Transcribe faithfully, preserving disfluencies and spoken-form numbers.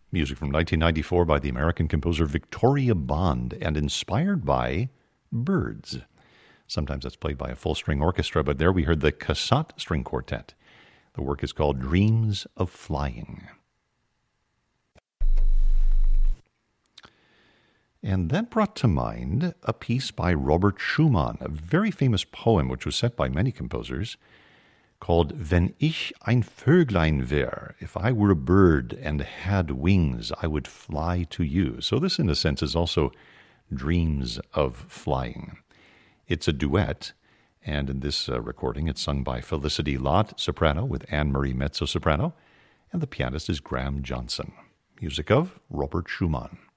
Music from nineteen ninety-four by the American composer Victoria Bond and inspired by birds. Sometimes that's played by a full-string orchestra, but there we heard the Cassatt String Quartet. The work is called Dreams of Flying. And that brought to mind a piece by Robert Schumann, a very famous poem which was set by many composers, called Wenn ich ein Vöglein wär, if I were a bird and had wings, I would fly to you. So this, in a sense, is also Dreams of Flying. It's a duet, and in this uh, recording it's sung by Felicity Lott, soprano, with Anne-Marie mezzo-soprano, and the pianist is Graham Johnson. Music of Robert Schumann.